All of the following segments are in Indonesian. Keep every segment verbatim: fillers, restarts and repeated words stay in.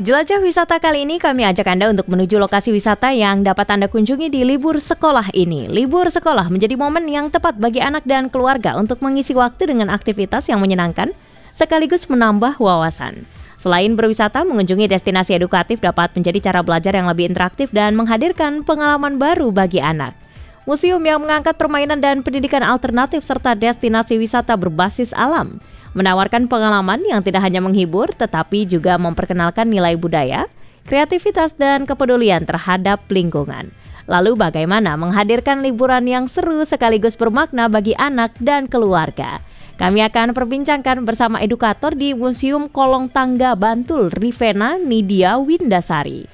Jelajah wisata kali ini kami ajak Anda untuk menuju lokasi wisata yang dapat Anda kunjungi di libur sekolah ini. Libur sekolah menjadi momen yang tepat bagi anak dan keluarga untuk mengisi waktu dengan aktivitas yang menyenangkan sekaligus menambah wawasan. Selain berwisata, mengunjungi destinasi edukatif dapat menjadi cara belajar yang lebih interaktif dan menghadirkan pengalaman baru bagi anak. Museum yang mengangkat permainan dan pendidikan alternatif serta destinasi wisata berbasis alam menawarkan pengalaman yang tidak hanya menghibur tetapi juga memperkenalkan nilai budaya, kreativitas dan kepedulian terhadap lingkungan. Lalu bagaimana menghadirkan liburan yang seru sekaligus bermakna bagi anak dan keluarga? Kami akan perbincangkan bersama edukator di Museum Kolong Tangga Bantul, Rivena Nidia Windasari.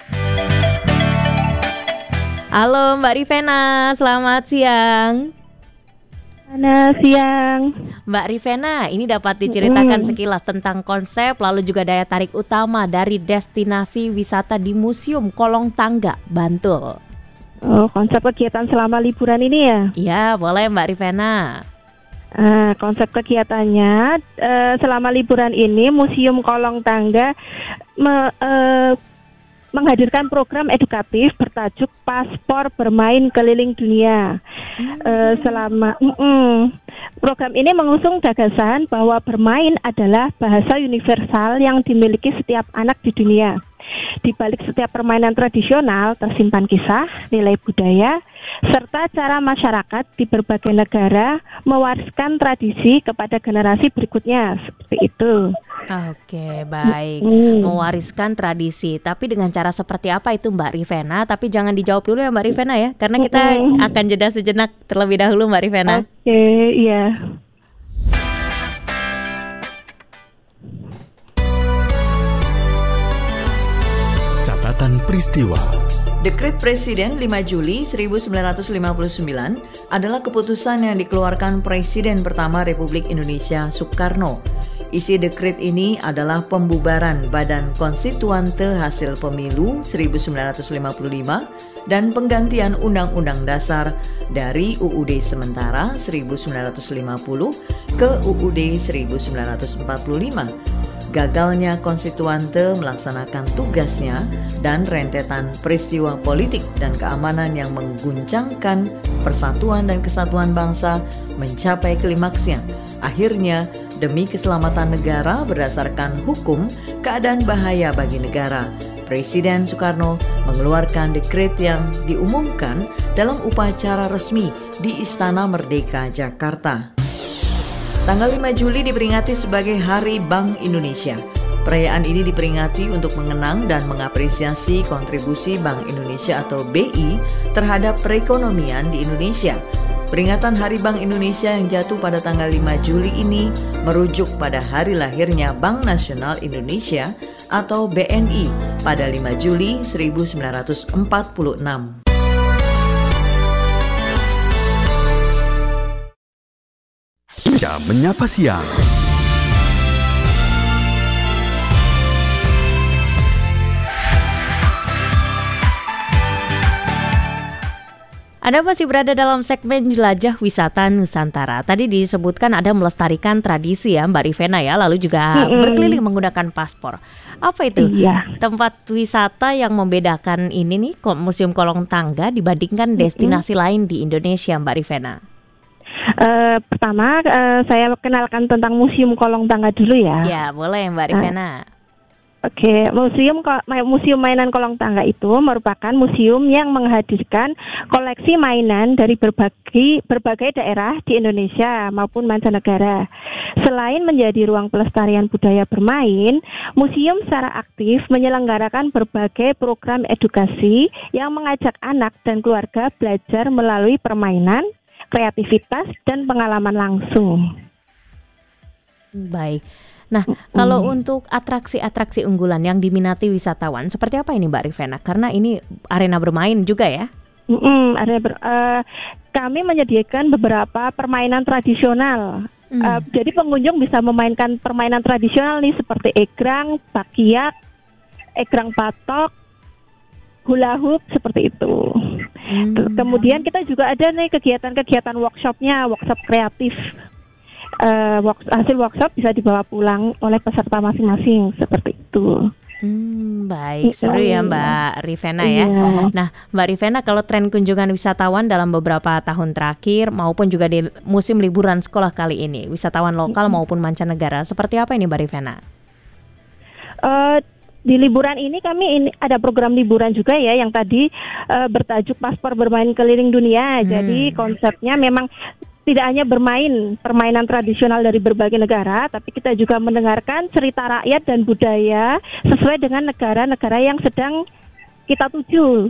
Halo Mbak Rivena, selamat siang. Selamat siang. Mbak Rivena, ini dapat diceritakan sekilas tentang konsep lalu juga daya tarik utama dari destinasi wisata di Museum Kolong Tangga Bantul. Oh, konsep kegiatan selama liburan ini ya? Iya, boleh Mbak Rivena. Uh, konsep kegiatannya uh, selama liburan ini Museum Kolong Tangga me, uh, menghadirkan program edukatif bertajuk Paspor Bermain Keliling Dunia. Hmm. Uh, selama mm -mm. Program ini mengusung gagasan bahwa bermain adalah bahasa universal yang dimiliki setiap anak di dunia. Di balik setiap permainan tradisional tersimpan kisah, nilai budaya, serta cara masyarakat di berbagai negara mewariskan tradisi kepada generasi berikutnya, seperti itu. Oke, baik. Hmm. Mewariskan tradisi, tapi dengan cara seperti apa itu Mbak Rivena? Tapi jangan dijawab dulu ya Mbak Rivena ya, karena kita hmm. akan jeda sejenak terlebih dahulu Mbak Rivena. Oke, iya. Catatan peristiwa. Dekret Presiden lima Juli seribu sembilan ratus lima puluh sembilan adalah keputusan yang dikeluarkan Presiden pertama Republik Indonesia Soekarno. Isi dekret ini adalah pembubaran Badan Konstituante Hasil Pemilu seribu sembilan ratus lima puluh lima dan penggantian Undang-Undang Dasar dari U U D sementara seribu sembilan ratus lima puluh ke U U D seribu sembilan ratus empat puluh lima. Gagalnya konstituante melaksanakan tugasnya dan rentetan peristiwa politik dan keamanan yang mengguncangkan persatuan dan kesatuan bangsa mencapai klimaksnya. Akhirnya, demi keselamatan negara berdasarkan hukum keadaan bahaya bagi negara, Presiden Soekarno mengeluarkan dekret yang diumumkan dalam upacara resmi di Istana Merdeka, Jakarta. Tanggal lima Juli diperingati sebagai Hari Bank Indonesia. Perayaan ini diperingati untuk mengenang dan mengapresiasi kontribusi Bank Indonesia atau B I terhadap perekonomian di Indonesia. Peringatan Hari Bank Indonesia yang jatuh pada tanggal lima Juli ini merujuk pada hari lahirnya Bank Nasional Indonesia atau B N I pada lima Juli seribu sembilan ratus empat puluh enam. Jam Menyapa Siang. Anda masih berada dalam segmen Jelajah Wisata Nusantara. Tadi disebutkan ada melestarikan tradisi ya Mbak Rivena ya, lalu juga mm-hmm. berkeliling menggunakan paspor. Apa itu? Iya. Tempat wisata yang membedakan ini nih Museum Kolong Tangga dibandingkan destinasi mm-hmm. lain di Indonesia Mbak Rivena? Uh, pertama uh, saya kenalkan tentang Museum Kolong Tangga dulu ya. Ya boleh Mbak Rivena. Uh, Oke, okay. museum museum mainan kolong tangga itu merupakan museum yang menghadirkan koleksi mainan dari berbagai berbagai daerah di Indonesia maupun mancanegara. Selain menjadi ruang pelestarian budaya bermain, museum secara aktif menyelenggarakan berbagai program edukasi yang mengajak anak dan keluarga belajar melalui permainan, kreativitas dan pengalaman langsung. Baik. Nah, mm. kalau untuk atraksi-atraksi unggulan yang diminati wisatawan, seperti apa ini Mbak Rivena? Karena ini arena bermain juga ya? Mm-mm, arena ber, uh, kami menyediakan beberapa permainan tradisional. Mm. Uh, jadi pengunjung bisa memainkan permainan tradisional nih seperti egrang, bakiak, egrang patok, hula hoop seperti itu. Mm. Kemudian kita juga ada nih kegiatan-kegiatan workshopnya, workshop kreatif. Uh, work, hasil workshop bisa dibawa pulang oleh peserta masing-masing seperti itu. Hmm, baik, seru ya Mbak Rivena ya. Iya. Nah, Mbak Rivena, kalau tren kunjungan wisatawan dalam beberapa tahun terakhir maupun juga di musim liburan sekolah kali ini, wisatawan lokal maupun mancanegara, seperti apa ini Mbak Rivena? Eh, di liburan ini kami ini ada program liburan juga ya yang tadi eh, bertajuk Paspor Bermain Keliling Dunia. Hmm. Jadi konsepnya memang tidak hanya bermain permainan tradisional dari berbagai negara, tapi kita juga mendengarkan cerita rakyat dan budaya sesuai dengan negara-negara yang sedang kita tuju.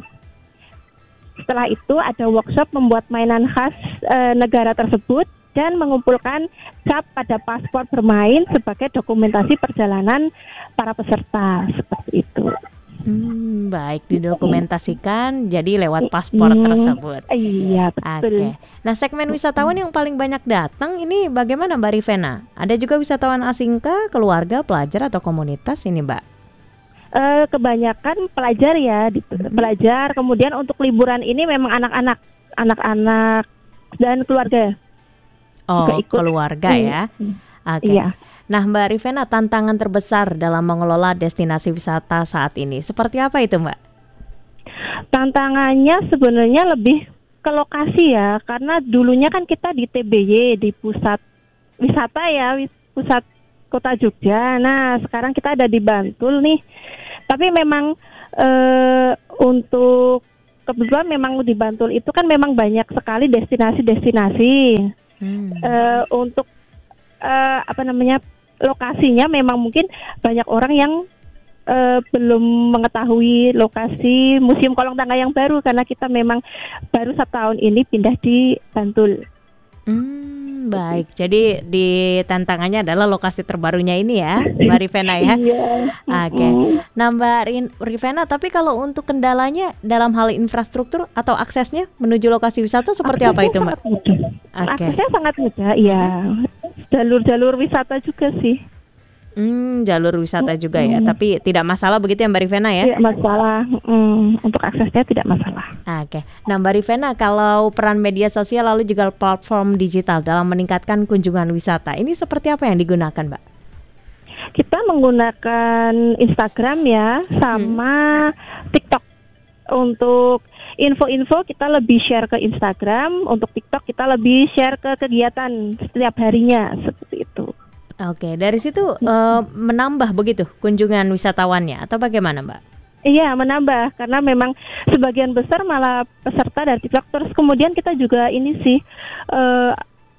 Setelah itu ada workshop membuat mainan khas e, negara tersebut dan mengumpulkan cap pada paspor bermain sebagai dokumentasi perjalanan para peserta, seperti itu. Hmm, baik, didokumentasikan jadi lewat paspor Hmm, tersebut. Iya, Oke. betul. Nah, segmen wisatawan yang paling banyak datang ini bagaimana Mbak Rivena? Ada juga wisatawan asing kah, keluarga, pelajar atau komunitas ini Mbak? Eh, kebanyakan pelajar ya, di- pelajar. Kemudian untuk liburan ini memang anak-anak, anak-anak dan keluarga. Oh, Juga ikut. keluarga Hmm. ya. Oke. Iya. Nah, Mbak Rivena, tantangan terbesar dalam mengelola destinasi wisata saat ini seperti apa itu Mbak? Tantangannya sebenarnya lebih ke lokasi ya, karena dulunya kan kita di T B Y, di pusat wisata ya, wis- pusat kota Jogja. Nah, sekarang kita ada di Bantul nih. Tapi memang eh, untuk kebetulan memang di Bantul itu kan memang banyak sekali destinasi-destinasi. Hmm. Eh, untuk eh, apa namanya lokasinya memang mungkin banyak orang yang eh, belum mengetahui lokasi Museum Kolong Tangga yang baru karena kita memang baru satu tahun ini pindah di Bantul. Hmm, baik. Jadi di tantangannya adalah lokasi terbarunya ini ya, Mbak Rivena ya. Iya. Oke. Nah, Mbak Rin- Rivena, tapi kalau untuk kendalanya dalam hal infrastruktur atau aksesnya menuju lokasi wisata seperti apa itu, Mbak? Sangat mudah. Oke. Aksesnya sangat mudah, iya. Jalur-jalur wisata juga sih. Hmm, jalur wisata juga ya, tapi tidak masalah begitu ya Mbak Rivena ya? Tidak masalah. Mm, untuk aksesnya tidak masalah. Oke. Nah, Mbak Rivena, kalau peran media sosial lalu juga platform digital dalam meningkatkan kunjungan wisata, ini seperti apa yang digunakan, Mbak? Kita menggunakan Instagram ya, sama TikTok. Untuk info-info kita lebih share ke Instagram, untuk TikTok kita lebih share ke kegiatan setiap harinya, seperti itu. Oke, dari situ eh, menambah begitu kunjungan wisatawannya atau bagaimana, Mbak? Iya, menambah karena memang sebagian besar malah peserta dari TikTok. Terus kemudian kita juga ini sih eh,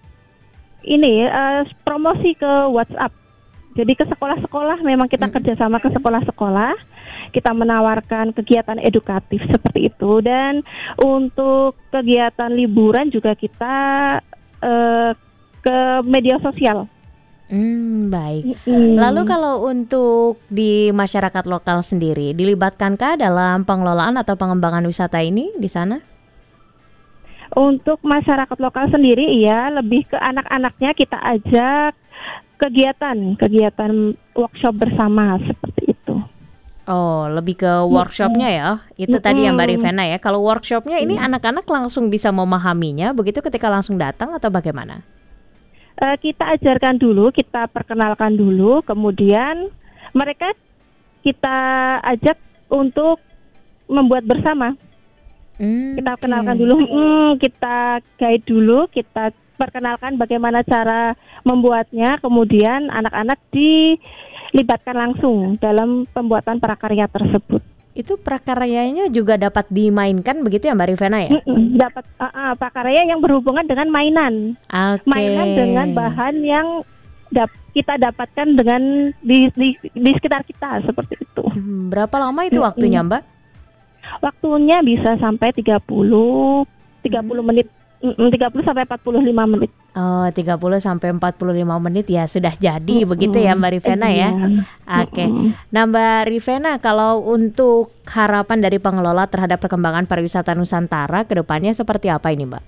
ini eh, promosi ke WhatsApp. Jadi ke sekolah-sekolah memang kita Mm-mm. kerjasama ke sekolah-sekolah, kita menawarkan kegiatan edukatif seperti itu. Dan untuk kegiatan liburan juga kita eh, ke media sosial. Hmm, baik. Mm. Lalu kalau untuk di masyarakat lokal sendiri, dilibatkankah dalam pengelolaan atau pengembangan wisata ini di sana? Untuk masyarakat lokal sendiri, iya, lebih ke anak-anaknya kita ajak kegiatan, kegiatan workshop bersama seperti itu. Oh, lebih ke workshopnya ya. Itu tadi yang Mbak Mm-mm. Rivena ya. Kalau workshopnya ini anak-anak langsung bisa memahaminya begitu ketika langsung datang atau bagaimana? Eh, kita ajarkan dulu, kita perkenalkan dulu, kemudian mereka kita ajak untuk membuat bersama. Hmm, Kita oke. kenalkan dulu, hmm, kita guide dulu, kita perkenalkan bagaimana cara membuatnya, kemudian anak-anak dilibatkan langsung dalam pembuatan prakarya tersebut. Itu prakaryanya juga dapat dimainkan begitu ya Mbak Rivena ya? Mm-mm, dapat uh, uh, prakarya yang berhubungan dengan mainan, Oke. mainan dengan bahan yang dap- kita dapatkan dengan di, di di sekitar kita seperti itu. Hmm, berapa lama itu waktunya Mbak? Waktunya bisa sampai tiga puluh menit, mm, tiga puluh sampai empat puluh lima menit. Oh, tiga puluh sampai empat puluh lima menit ya sudah jadi begitu ya Mbak Rivena ya. Oke. Nah, Mbak Rivena, kalau untuk harapan dari pengelola terhadap perkembangan pariwisata Nusantara ke depannya seperti apa ini, Mbak?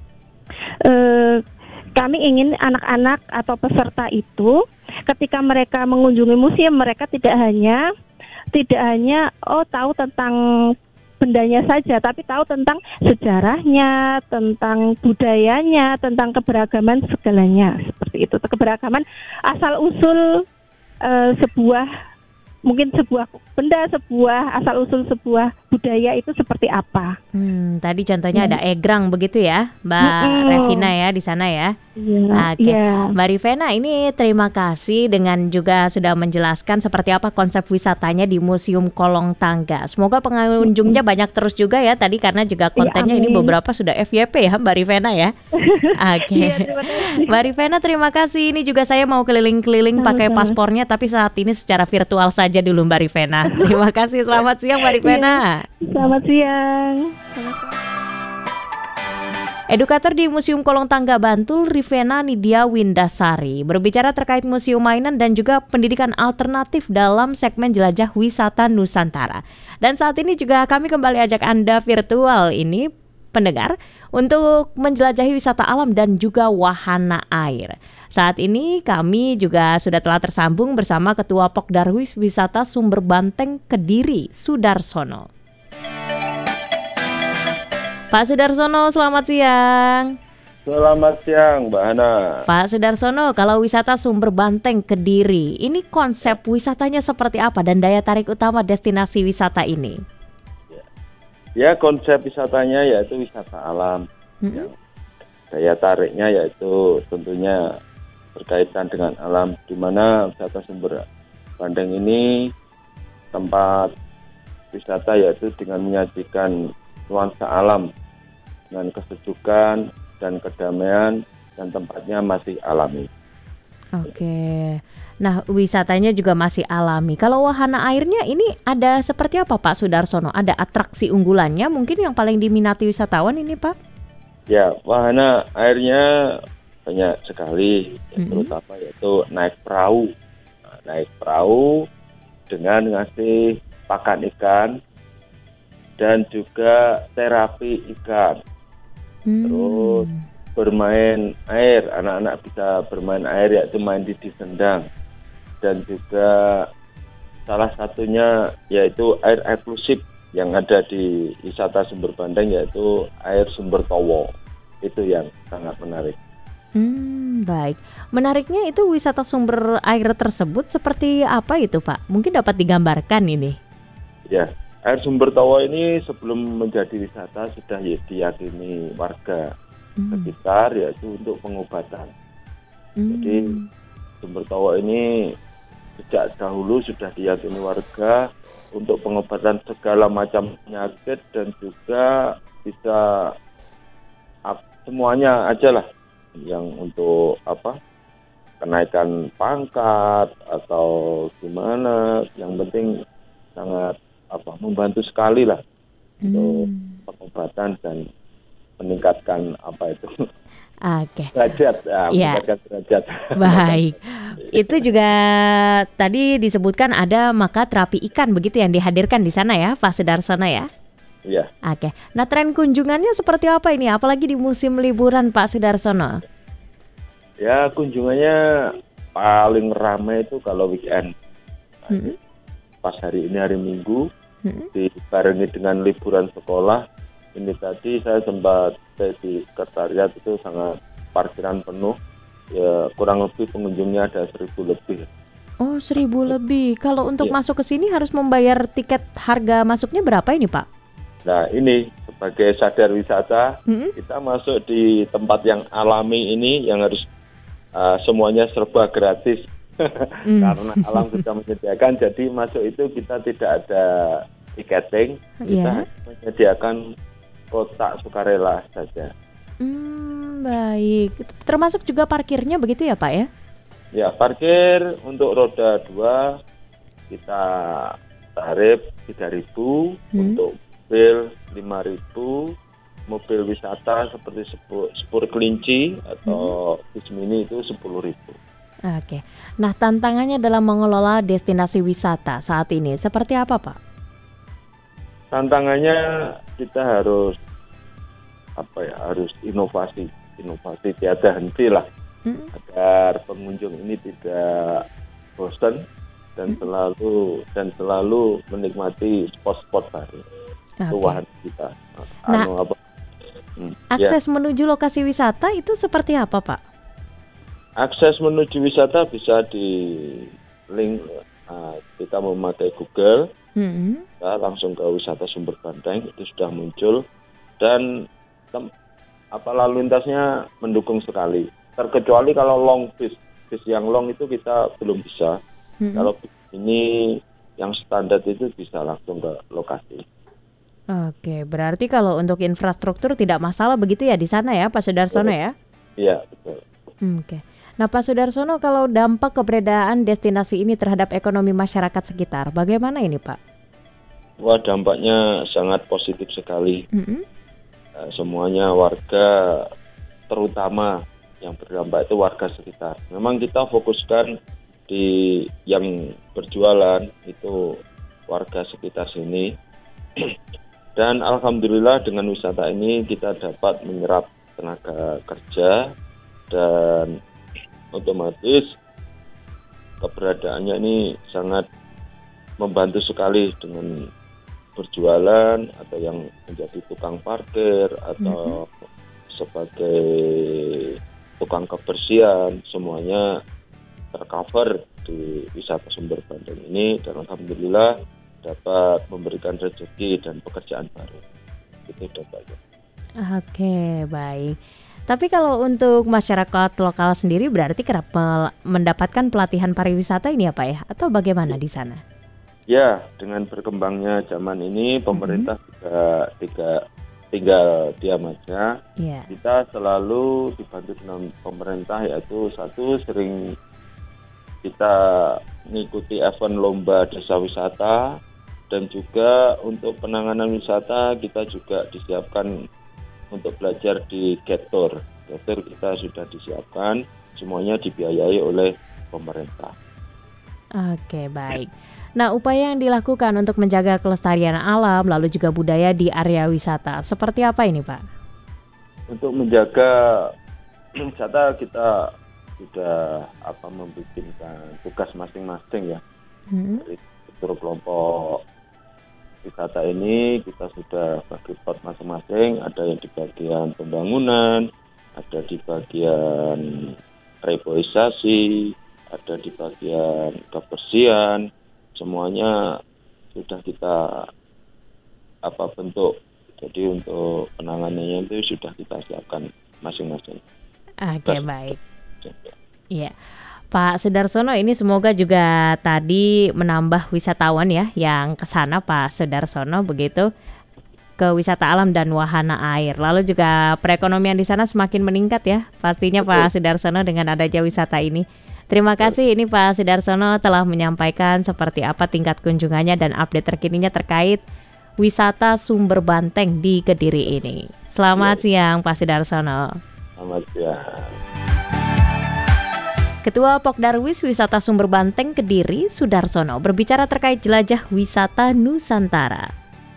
Eh, kami ingin anak-anak atau peserta itu ketika mereka mengunjungi museum, mereka tidak hanya tidak hanya oh tahu tentang bendanya saja, tapi tahu tentang sejarahnya, tentang budayanya, tentang keberagaman segalanya, seperti itu. Keberagaman asal usul eh, sebuah mungkin sebuah benda, sebuah asal-usul sebuah budaya itu seperti apa. Hmm, tadi contohnya Hmm. ada egrang begitu ya, Mbak Mm-mm. Revina ya di sana ya. Iya, Oke, iya. Mbak Rivena, ini terima kasih dengan juga sudah menjelaskan seperti apa konsep wisatanya di Museum Kolong Tangga. Semoga pengunjungnya banyak terus juga ya tadi, karena juga kontennya ini amin. beberapa sudah F Y P ya Mbak Rivena ya. Oke, Iya, terima kasih. Mbak Rivena terima kasih. Ini juga saya mau keliling-keliling pakai Sama-sama. paspornya, tapi saat ini secara virtual saja dulu Mbak Rivena. Terima kasih, selamat siang Mbak Rivena. Selamat siang. Selamat siang. Edukator di Museum Kolong Tangga Bantul, Rivena Nidia Windasari, berbicara terkait museum mainan dan juga pendidikan alternatif dalam segmen Jelajah Wisata Nusantara. Dan saat ini juga kami kembali ajak Anda virtual ini, pendengar, untuk menjelajahi wisata alam dan juga wahana air. Saat ini kami juga sudah telah tersambung bersama Ketua Pokdarwis Wisata Sumber Banteng Kediri, Sudarsono. Pak Sudarsono, selamat siang. Selamat siang, Mbak Hana. Pak Sudarsono, kalau wisata Sumber Banteng Kediri, ini konsep wisatanya seperti apa dan daya tarik utama destinasi wisata ini? Ya, konsep wisatanya yaitu wisata alam. Mm-mm. Yang daya tariknya yaitu tentunya berkaitan dengan alam, di mana wisata Sumber Banteng ini tempat wisata yaitu dengan menyajikan nuansa alam dengan kesejukan dan kedamaian, dan tempatnya masih alami. Oke, nah wisatanya juga masih alami. Kalau wahana airnya ini ada seperti apa Pak Sudarsono? Ada atraksi unggulannya mungkin yang paling diminati wisatawan ini Pak? Ya, wahana airnya banyak sekali, Mm-mm. terutama yaitu naik perahu. Nah, naik perahu dengan ngasih pakan ikan dan juga terapi ikan. Hmm. Terus bermain air, anak-anak bisa bermain air yaitu main di sendang, dan juga salah satunya yaitu air eksklusif yang ada di wisata Sumber Banteng yaitu air sumber Towo. Itu yang sangat menarik. Hmm, baik. Menariknya itu wisata sumber air tersebut seperti apa itu Pak? Mungkin dapat digambarkan ini. Ya, air sumber Towo ini sebelum menjadi wisata sudah diyakini warga Hmm. sekitar yaitu untuk pengobatan. Hmm. Jadi sumber Towo ini sejak dahulu sudah diyakini warga untuk pengobatan segala macam penyakit, dan juga bisa ap- semuanya aja lah, yang untuk apa kenaikan pangkat atau gimana, yang penting sangat apa membantu sekali lah untuk Hmm. pengobatan dan meningkatkan apa itu Oke. derajat, ya, Ya. meningkatkan derajat. Baik, itu juga tadi disebutkan ada maka terapi ikan begitu yang dihadirkan di sana ya, Pak Sudarsono ya. Ya, Oke, nah tren kunjungannya seperti apa ini? Apalagi di musim liburan Pak Sudarsono. ya kunjungannya paling ramai itu kalau weekend. Mm-mm. Pas hari ini hari Minggu, Mm-mm. dibarengi dengan liburan sekolah. Ini tadi saya sempat stay di sekretariat, itu sangat parkiran penuh. Ya kurang lebih pengunjungnya ada seribu lebih. Oh, seribu lebih. Kalau untuk Iya. masuk ke sini harus membayar tiket, harga masuknya berapa ini Pak? Nah ini sebagai sadar wisata, Mm-mm. kita masuk di tempat yang alami ini yang harus uh, semuanya serba gratis. Mm. Karena alam sudah menyediakan, jadi masuk itu kita tidak ada tiketing, Iya. kita hanya menyediakan kotak sukarela saja. Hmm, baik. Termasuk juga parkirnya begitu ya Pak ya? Ya, parkir untuk roda dua kita tarif tiga ribu, Hmm. untuk mobil lima ribu, mobil wisata seperti sepur, sepur kelinci atau bis mini itu sepuluh ribu. Oke. Nah, tantangannya dalam mengelola destinasi wisata saat ini seperti apa Pak? Tantangannya kita harus apa ya, harus inovasi, inovasi tiada henti lah, Mm. agar pengunjung ini tidak bosan dan selalu dan selalu menikmati spot-spot baru. Itu Oke. wahana kita. Nah, Anu apa? Hmm, ya. Akses menuju lokasi wisata itu seperti apa Pak? Akses menuju wisata bisa di link Nah, kita memakai Google, Mm-hmm. kita langsung ke wisata Sumber Banteng, itu sudah muncul, dan tem, apa lalu lintasnya mendukung sekali. Terkecuali kalau long bis, bis yang long itu kita belum bisa. Mm-hmm. Kalau ini yang standar itu bisa langsung ke lokasi. Oke, berarti kalau untuk infrastruktur tidak masalah begitu ya di sana ya, Pak Sudarsono ya? Iya, betul. Oke. Nah, Pak Sudarsono, kalau dampak keberadaan destinasi ini terhadap ekonomi masyarakat sekitar, bagaimana ini, Pak? Wah, dampaknya sangat positif sekali. Mm-hmm. Uh, semuanya warga, terutama yang berdampak itu warga sekitar. Memang kita fokuskan di yang berjualan itu warga sekitar sini. Dan alhamdulillah dengan wisata ini kita dapat menyerap tenaga kerja dan otomatis keberadaannya ini sangat membantu sekali dengan berjualan atau yang menjadi tukang parkir atau mm-hmm. sebagai tukang kebersihan, semuanya tercover di wisata Sumber Banteng ini, dan alhamdulillah dapat memberikan rezeki dan pekerjaan baru. Itu dampaknya. Oke, baik. Tapi kalau untuk masyarakat lokal sendiri berarti kerap mendapatkan pelatihan pariwisata ini ya Pak ya? Atau bagaimana di sana? Ya, dengan berkembangnya zaman ini pemerintah mm-hmm. juga tidak tinggal diam aja. Yeah. Kita selalu dibantu dengan pemerintah, yaitu satu sering kita mengikuti event lomba desa wisata, dan juga untuk penanganan wisata kita juga disiapkan untuk belajar di Getor. Getor kita sudah disiapkan, semuanya dibiayai oleh pemerintah. Oke, baik. Nah, upaya yang dilakukan untuk menjaga kelestarian alam lalu juga budaya di area wisata, seperti apa ini, Pak? Untuk menjaga wisata kita sudah apa membuatkan tugas masing-masing ya. Hmm. Dari struktur kelompok wisata ini kita sudah bagi part masing-masing, ada yang di bagian pembangunan, ada di bagian reboisasi, ada di bagian kebersihan, semuanya sudah kita apa bentuk. Jadi untuk penanganannya itu sudah kita siapkan masing-masing. Oke, baik. Iya. Pak Sudarsono, ini semoga juga tadi menambah wisatawan ya yang ke sana, Pak Sudarsono, begitu, ke wisata alam dan wahana air. Lalu juga perekonomian di sana semakin meningkat ya, pastinya Pak Sudarsono dengan adanya wisata ini. Terima kasih ini Pak Sudarsono telah menyampaikan seperti apa tingkat kunjungannya dan update terkininya terkait wisata Sumber Banteng di Kediri ini. Selamat siang Pak Sudarsono. Selamat siang. Ketua Pokdarwis Wisata Sumber Banteng Kediri, Sudarsono, berbicara terkait jelajah wisata Nusantara.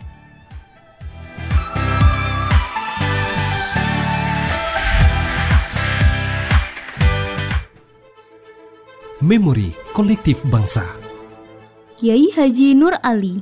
Memori Kolektif Bangsa. Kiai Haji Nur Ali.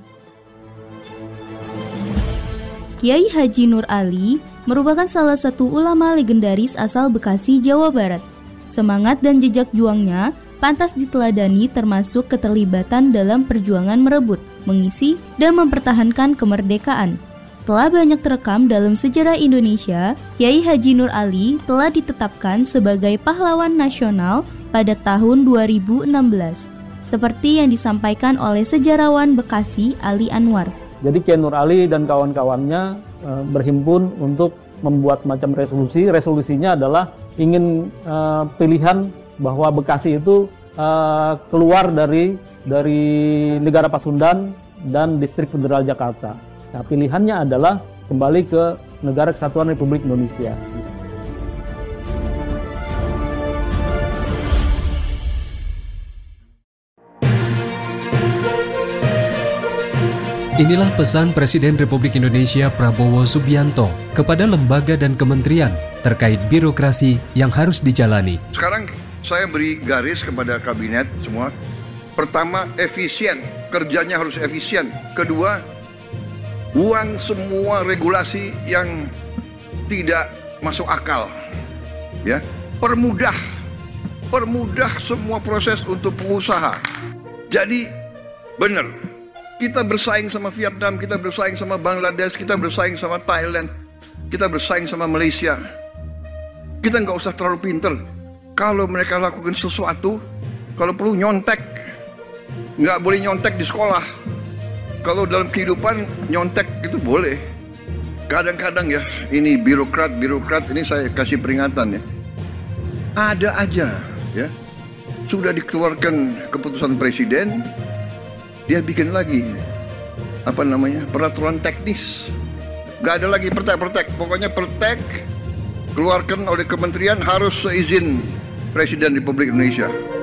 Kiai Haji Nur Ali merupakan salah satu ulama legendaris asal Bekasi, Jawa Barat. Semangat dan jejak juangnya pantas diteladani, termasuk keterlibatan dalam perjuangan merebut, mengisi, dan mempertahankan kemerdekaan. Telah banyak terekam dalam sejarah Indonesia, Kiai Haji Nur Ali telah ditetapkan sebagai pahlawan nasional pada tahun dua ribu enam belas, seperti yang disampaikan oleh sejarawan Bekasi Ali Anwar. Jadi Kiai Nur Ali dan kawan-kawannya e, berhimpun untuk membuat semacam resolusi. Resolusinya adalah ingin e, pilihan bahwa Bekasi itu e, keluar dari dari negara Pasundan dan Distrik Federal Jakarta. Nah, pilihannya adalah kembali ke Negara Kesatuan Republik Indonesia. Inilah pesan Presiden Republik Indonesia Prabowo Subianto kepada lembaga dan kementerian terkait birokrasi yang harus dijalani. Sekarang saya beri garis kepada kabinet semua. Pertama, efisien. Kerjanya harus efisien. Kedua, buang semua regulasi yang tidak masuk akal. Ya, permudah. Permudah semua proses untuk pengusaha. Jadi benar, kita bersaing sama Vietnam, kita bersaing sama Bangladesh, kita bersaing sama Thailand, kita bersaing sama Malaysia. Kita nggak usah terlalu pinter. Kalau mereka lakukan sesuatu, kalau perlu nyontek, nggak boleh nyontek di sekolah. Kalau dalam kehidupan nyontek itu boleh. Kadang-kadang ya, ini birokrat-birokrat, ini saya kasih peringatan ya. Ada aja ya, sudah dikeluarkan keputusan presiden, dia bikin lagi apa namanya peraturan teknis. Nggak ada lagi pertek-pertek, pokoknya pertek keluarkan oleh kementerian harus seizin Presiden Republik Indonesia.